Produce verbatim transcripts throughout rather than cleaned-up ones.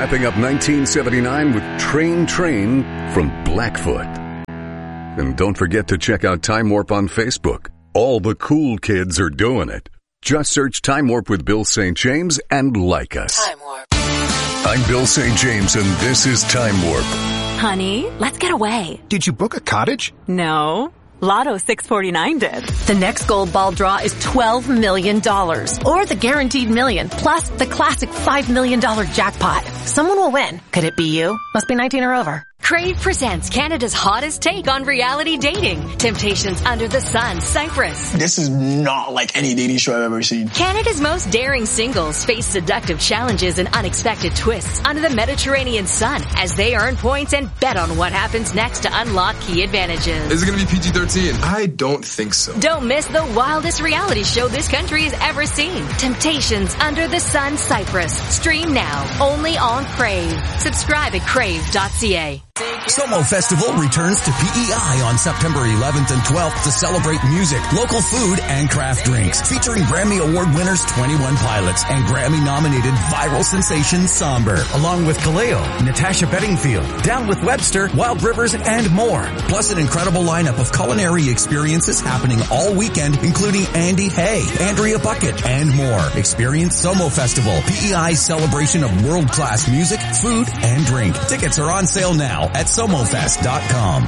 wrapping up nineteen seventy-nine with Train Train from Blackfoot. And don't forget to check out Time Warp on Facebook. All the cool kids are doing it. Just search Time Warp with Bill Saint James and like us. Time Warp. I'm Bill Saint James, and this is Time Warp. Honey, let's get away. Did you book a cottage? No. Lotto six forty-nine did. The next gold ball draw is twelve million dollars. Or the guaranteed million, plus the classic five million dollars jackpot. Someone will win. Could it be you? Must be nineteen or over. Crave presents Canada's hottest take on reality dating. Temptations Under the Sun, Cyprus. This is not like any dating show I've ever seen. Canada's most daring singles face seductive challenges and unexpected twists under the Mediterranean sun as they earn points and bet on what happens next to unlock key advantages. Is it going to be P G thirteen? I don't think so. Don't miss the wildest reality show this country has ever seen. Temptations Under the Sun, Cyprus. Stream now, only on Crave. Subscribe at crave dot c a. Somo Festival returns to P E I on September eleventh and twelfth to celebrate music, local food, and craft drinks. Featuring Grammy Award winners twenty-one Pilots and Grammy-nominated viral sensation Somber, along with Kaleo, Natasha Bedingfield, Down with Webster, Wild Rivers, and more. Plus an incredible lineup of culinary experiences happening all weekend, including Andy Hay, Andrea Bucket, and more. Experience Somo Festival, P E I's celebration of world-class music, food, and drink. Tickets are on sale now at somofest dot com.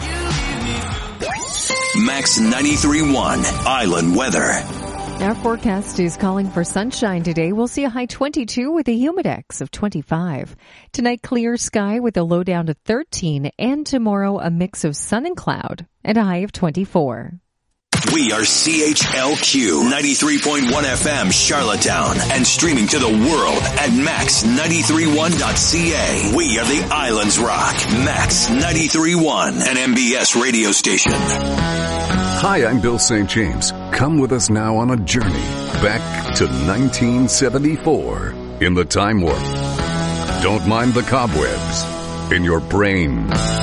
Max ninety-three point one Island Weather. Our forecast is calling for sunshine today. We'll see a high twenty-two with a humidex of twenty-five. Tonight, clear sky with a low down to thirteen. And tomorrow, a mix of sun and cloud and a high of twenty-four. We are C H L Q ninety-three point one F M Charlottetown and streaming to the world at max ninety-three point one dot c a. We are the Islands Rock, Max ninety-three point one, an M B S radio station. Hi, I'm Bill Saint James. Come with us now on a journey back to nineteen seventy-four in the Time Warp. Don't mind the cobwebs in your brain.